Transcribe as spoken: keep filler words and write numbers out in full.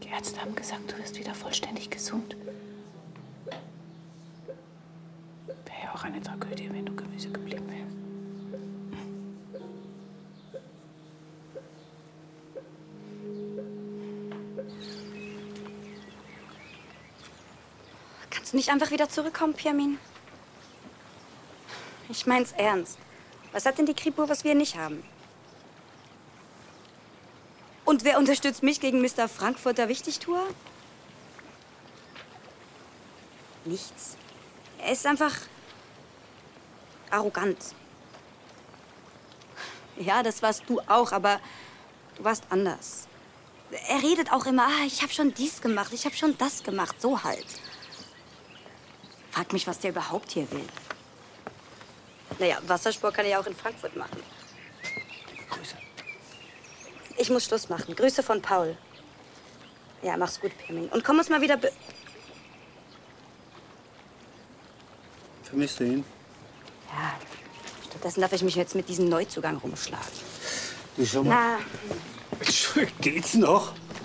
Die Ärzte haben gesagt, du wirst wieder vollständig gesund. Wäre ja auch eine Tragödie, wenn du Gemüse geblieben wärst. Kannst du nicht einfach wieder zurückkommen, Pirmin? Ich mein's ernst. Was hat denn die Kripo, was wir nicht haben? Und wer unterstützt mich gegen Mister Frankfurter Wichtigtuer? Nichts. Er ist einfach arrogant. Ja, das warst du auch, aber du warst anders. Er redet auch immer, ah, ich habe schon dies gemacht, ich habe schon das gemacht, so halt. Frag mich, was der überhaupt hier will. Naja, Wassersport kann ich auch in Frankfurt machen. Grüße. Ich muss Schluss machen. Grüße von Paul. Ja, mach's gut, Pirmin. Und komm uns mal wieder be... Vermisst du ihn? Ja, stattdessen darf ich mich jetzt mit diesem Neuzugang rumschlagen. Du, schau mal. Na, Geht's noch?